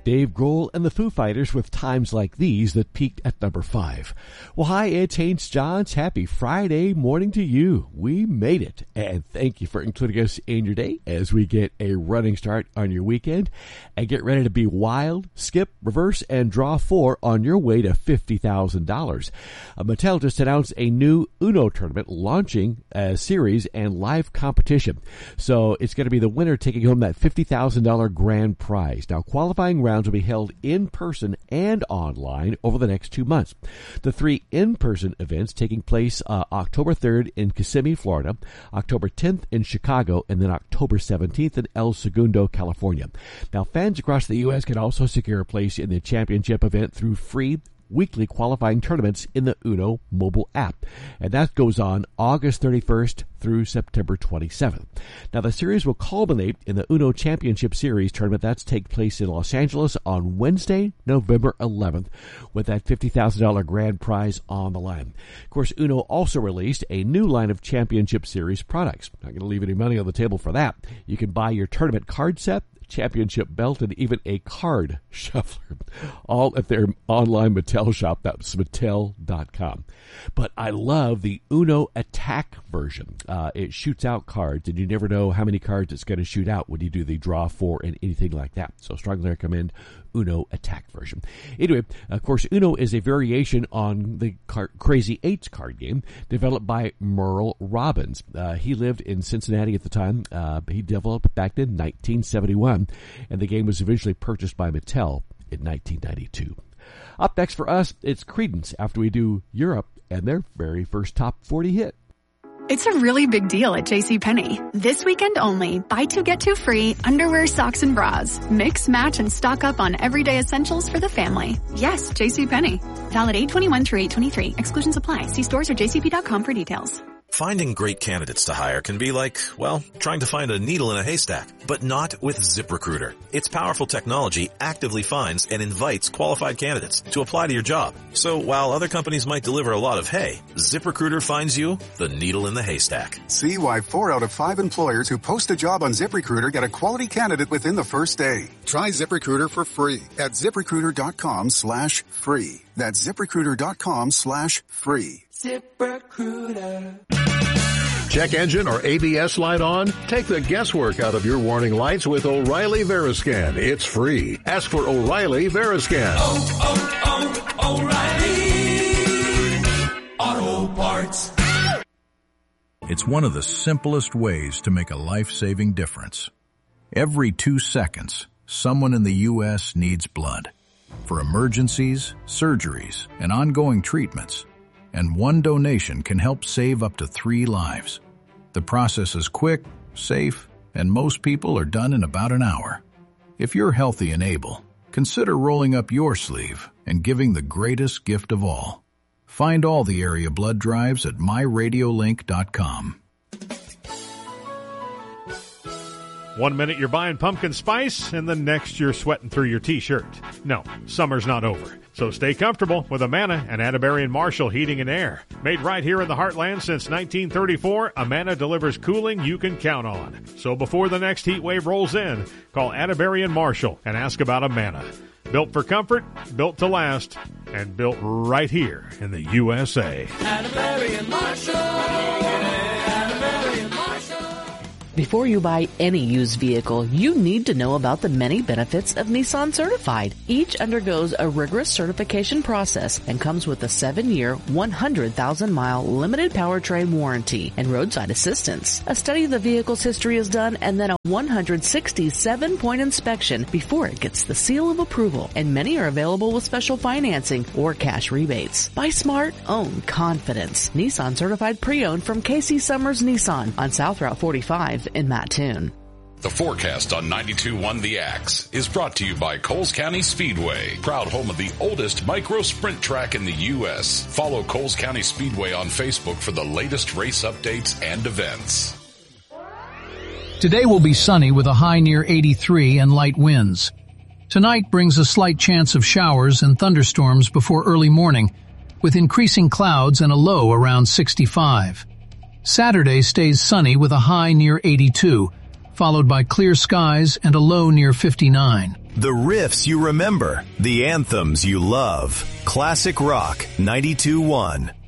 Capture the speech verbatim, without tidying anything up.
Dave Grohl and the Foo Fighters with Times Like These that peaked at number five. Well, hi, Ed Haynes Johns. Happy Friday morning to you. We made it. And thank you for including us in your day as we get a running start on your weekend. And get ready to be wild, skip, reverse, and draw four on your way to fifty thousand dollars. Uh, Mattel just announced a new Uno tournament launching a series and live competition. So it's going to be the winner taking home that fifty thousand dollars grand prize. Now, qualifying rounds will be held in person and online over the next two months. The three in-person events taking place uh, October third in Kissimmee, Florida, October tenth in Chicago, and then October seventeenth in El Segundo, California. Now, fans across the U S can also secure a place in the championship event through free weekly qualifying tournaments in the Uno mobile app. And that goes on August thirty-first through September twenty-seventh. Now, the series will culminate in the Uno Championship Series tournament that's take place in Los Angeles on Wednesday, November eleventh, with that fifty thousand dollars grand prize on the line. Of course, Uno also released a new line of Championship Series products. Not going to leave any money on the table for that. You can buy your tournament card set, championship belt, and even a card shuffler, all at their online Mattel shop. That's Mattel dot com. But I love the Uno Attack version. Uh, it shoots out cards, and you never know how many cards it's going to shoot out when you do the draw four and anything like that. So strongly recommend Uno Attack version. Anyway, of course, Uno is a variation on the car- Crazy Eights card game developed by Merle Robbins. Uh, he lived in Cincinnati at the time. Uh, he developed back in nineteen seventy-one, and the game was eventually purchased by Mattel in nineteen ninety-two. Up next for us, it's Creedence after we do Europe and their very first top forty hit. It's a really big deal at JCPenney. This weekend only, buy two, get two free, underwear, socks, and bras. Mix, match, and stock up on everyday essentials for the family. Yes, JCPenney. Valid eight twenty-one through eight twenty-three. Exclusions apply. See stores or j c p dot com for details. Finding great candidates to hire can be like, well, trying to find a needle in a haystack, but not with ZipRecruiter. Its powerful technology actively finds and invites qualified candidates to apply to your job. So while other companies might deliver a lot of hay, ZipRecruiter finds you the needle in the haystack. See why four out of five employers who post a job on ZipRecruiter get a quality candidate within the first day. Try ZipRecruiter for free at ZipRecruiter.com slash free. That's ZipRecruiter.com slash free. ZipRecruiter. Check engine or A B S light on? Take the guesswork out of your warning lights with O'Reilly Veriscan. It's free. Ask for O'Reilly Veriscan. Oh, oh, oh, O'Reilly Auto Parts. It's one of the simplest ways to make a life-saving difference. Every two seconds, someone in the U S needs blood for emergencies, surgeries, and ongoing treatments. And one donation can help save up to three lives. The process is quick, safe, and most people are done in about an hour. If you're healthy and able, consider rolling up your sleeve and giving the greatest gift of all. Find all the area blood drives at my radio link dot com. One minute you're buying pumpkin spice, and the next you're sweating through your T-shirt. No, summer's not over. So stay comfortable with Amana and Atterbury and Marshall Heating and Air. Made right here in the Heartland since nineteen thirty-four, Amana delivers cooling you can count on. So before the next heat wave rolls in, call Atterbury and Marshall and ask about Amana. Built for comfort, built to last, and built right here in the U S A. Atterbury and Marshall. Atterbury and Marshall. Before you buy any used vehicle, you need to know about the many benefits of Nissan Certified. Each undergoes a rigorous certification process and comes with a seven-year, one hundred thousand mile limited powertrain warranty and roadside assistance. A study of the vehicle's history is done, and then a one hundred sixty-seven point inspection before it gets the seal of approval. And many are available with special financing or cash rebates. Buy smart, own confidence. Nissan Certified Pre-Owned from Casey Summers Nissan on South Route forty-five in Mattoon. The forecast on ninety-two point one The Axe is brought to you by Coles County Speedway, proud home of the oldest micro sprint track in the U S. Follow Coles County Speedway on Facebook for the latest race updates and events. Today will be sunny with a high near eighty-three and light winds. Tonight brings a slight chance of showers and thunderstorms before early morning, with increasing clouds and a low around sixty-five. Saturday stays sunny with a high near eighty-two, followed by clear skies and a low near fifty-nine. The riffs you remember, the anthems you love. Classic Rock ninety-two point one.